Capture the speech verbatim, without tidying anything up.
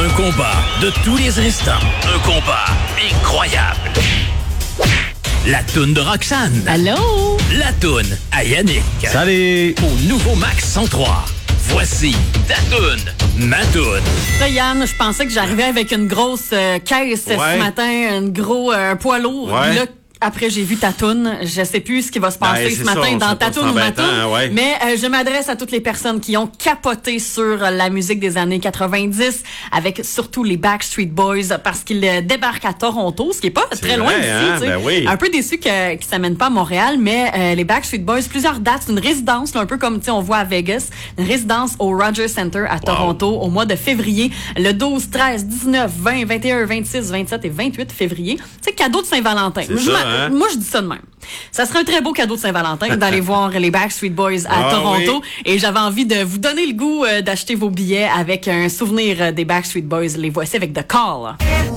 Un combat de tous les instants. Un combat incroyable. La toune de Roxane. Allô? La toune à Yannick. Salut! Au nouveau Max cent trois. Voici ta toune, ma toune. Là, Yann, je pensais que j'arrivais avec une grosse euh, caisse Ouais. ce matin, un gros euh, poids lourd. Ouais. Puis là, après, j'ai vu ta toune. Je sais plus ce qui va se passer Ben, ce c'est matin ça, on dans sait ta pas, toune c'est ou ma embêtant, toune. hein, ouais. Mais euh, je m'adresse à toutes les personnes qui ont capoté sur la musique des années quatre-vingt-dix, avec surtout les Backstreet Boys, parce qu'ils euh, débarquent à Toronto, ce qui est pas très loin vrai, d'ici. hein? tu sais. Ben oui. Un peu déçu que, qu'ils s'amènent pas à Montréal, mais euh, les Backstreet Boys, plusieurs dates, une résidence, là, un peu comme tu sais, on voit à Vegas, une résidence au Rogers Center à Toronto au mois de février, le douze, treize, dix-neuf, vingt, vingt et un, vingt-six, vingt-sept et vingt-huit février. Tu sais, cadeau de Saint-Valentin. C'est Moi, je ça, m'a- hein? moi, je dis ça de même. Ça serait un très beau cadeau de Saint-Valentin d'aller voir les Backstreet Boys à Ah Toronto. oui. Et j'avais envie de vous donner le goût euh, d'acheter vos billets avec un souvenir euh, des Backstreet Boys. Les voici avec The Call.